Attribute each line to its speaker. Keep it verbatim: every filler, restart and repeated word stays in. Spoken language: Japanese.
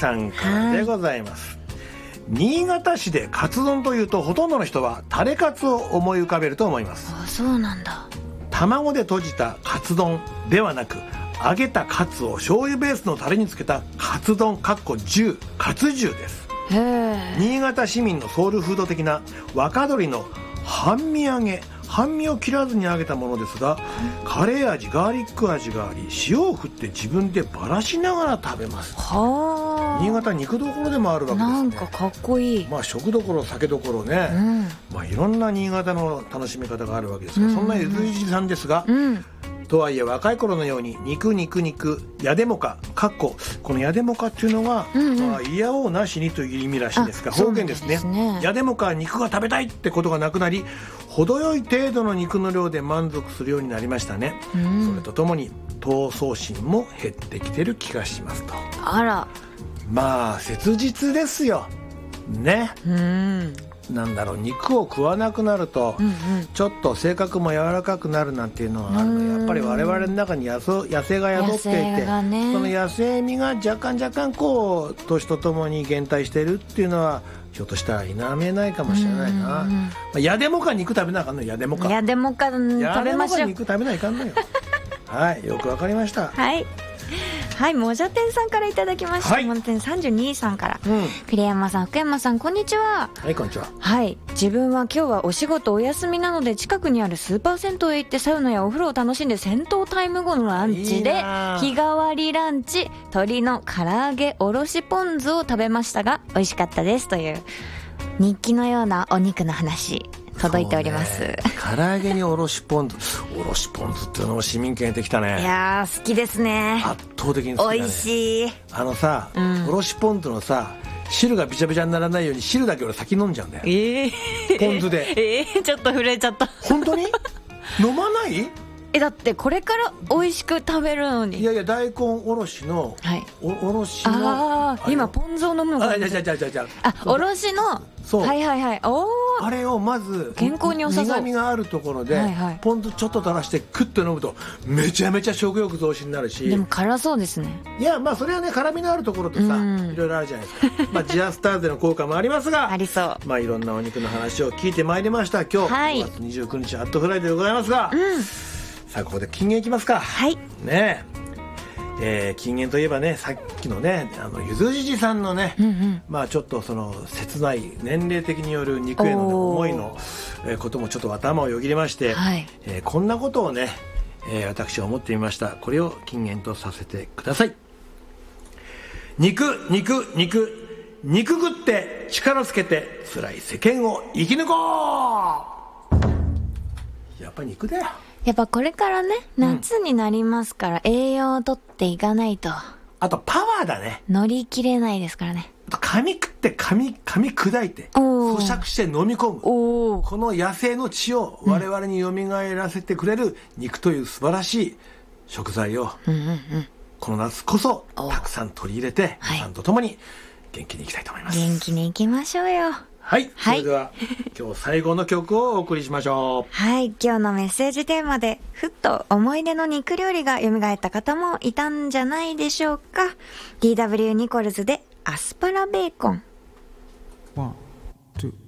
Speaker 1: さんからでございます。新潟市でカツ丼というとほとんどの人はタレカツを思い浮かべると思います。
Speaker 2: あ、そうなんだ。
Speaker 1: 卵で閉じたカツ丼ではなく、揚げたカツを醤油ベースのタレにつけたカツ丼かっこ重カツ重です。
Speaker 2: へー。
Speaker 1: 新潟市民のソウルフード的な若鶏の半身揚げ、半身を切らずに揚げたものですが、カレー味、ガーリック味があり、塩を振って自分でばらしながら食べます。
Speaker 2: はあ。
Speaker 1: 新潟肉どころでもあるわけですね。
Speaker 2: なんかかっこいい。
Speaker 1: まあ食どころ酒どころね、
Speaker 2: うん、
Speaker 1: まあいろんな新潟の楽しみ方があるわけですが、
Speaker 2: うん、
Speaker 1: そんなゆずじさんですが、うん、とはいえ若い頃のように肉肉肉やでもかかっここのやでもかっていうのが、うんうん、まあ、いやおうなしにという意味らしいんですが、方言ですね。やでもか肉が食べたいってことがなくなり、程よい程度の肉の量で満足するようになりましたね、うん、それとともに闘争心も減ってきてる気がしますと。
Speaker 2: あら、
Speaker 1: まあ切実ですよね。うん、なんだろう、肉を食わなくなると、うんうん、ちょっと性格も柔らかくなるなんていうのはあるので、やっぱり我々の中に野生、野生が宿っていて、ね、その野生味が若干若干こう年とともに減退してるっていうのはひょっとしたら否めないかもしれないな。うんうんうん、まあ、やでもか肉食べなあかんの。やでもか
Speaker 2: やでもか食べましょう。やでもか
Speaker 1: 肉食べないかんのよ。はい、よくわかりました。
Speaker 2: はいはい、もじゃてんさんからいただきました。はい、もじゃてんさんじゅうにさんから、うん、栗山さん、福山さん、こんにちは。
Speaker 1: はい、こんにちは。
Speaker 2: はい、自分は今日はお仕事お休みなので、近くにあるスーパー銭湯へ行ってサウナやお風呂を楽しんで、銭湯タイム後のランチで日替わりランチ、鶏の唐揚げおろしポン酢を食べましたが美味しかったですという日記のようなお肉の話届いております、ね、
Speaker 1: 唐揚げにおろしポン酢、おろしポン酢っていうのも市民権得てきたね。
Speaker 2: いやー好きですね。
Speaker 1: 圧倒的に好きだね。
Speaker 2: 美味しい。
Speaker 1: あのさ、うん、おろしポン酢のさ汁がびちゃびちゃにならないように汁だけ俺先飲んじゃうんだよ。えー、ポン酢で
Speaker 2: えー、ちょっと震えちゃった。
Speaker 1: 本当に飲まない？
Speaker 2: え、だってこれから美味しく食べるのに。
Speaker 1: いやいや、大根おろしの、はい、お, おろしの
Speaker 2: ああ、今ポン酢を飲むのか。
Speaker 1: あ、じゃじゃじゃじゃじゃ
Speaker 2: あ、おろしの、そう、はいはいはい、お
Speaker 1: あれをまず
Speaker 2: 健康に良さそう。
Speaker 1: 苦味があるところで、はいはい、ポン酢ちょっと垂らしてクッと飲むとめちゃめちゃ食欲増進になるし。
Speaker 2: でも辛そうですね。
Speaker 1: いや、まあそれはね、辛みのあるところとさ、いろいろあるじゃないですか。まあジアスターゼの効果もありますが
Speaker 2: ありそう。
Speaker 1: まあいろんなお肉の話を聞いてまいりました。今日、はい、ごがつにじゅうくにちアットフライデーでございますが、うん、さあここで金言いきますか。
Speaker 2: はい
Speaker 1: ねえ、えー、金言といえばね、さっきのね、あのゆずじじさんのね、うんうん、まあちょっとその切ない年齢的による肉への、ね、思いの、えー、こともちょっと頭をよぎりまして、はい、えー、こんなことをね、えー、私は思ってみました。これを金言とさせてください。肉肉肉肉食って力つけて辛い世間を生き抜こう。やっぱり肉だよ。
Speaker 2: やっぱこれからね、夏になりますから、うん、栄養をとっていかないと。
Speaker 1: あとパワーだね。
Speaker 2: 乗り切れないですからね。
Speaker 1: 噛み食って噛み噛み砕いて咀嚼して飲み込む、この野生の血を我々に蘇らせてくれる肉という素晴らしい食材を、うんうんうん、この夏こそたくさん取り入れて皆さんと共に元気にいきたいと思います。
Speaker 2: 元気にいきましょうよ。
Speaker 1: はい、はい、それでは今日最後の曲をお送りしましょう。
Speaker 2: はい、今日のメッセージテーマでふっと思い出の肉料理が蘇った方もいたんじゃないでしょうか。 ディーダブリュー ニコルズでアスパラベーコン。ワン、ツー